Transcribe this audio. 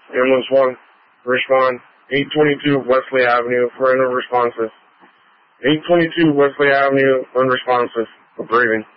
Ambulance 1, respond. 822 Wesley Avenue, for unresponsive. 822 Wesley Avenue, unresponsive. Breathing.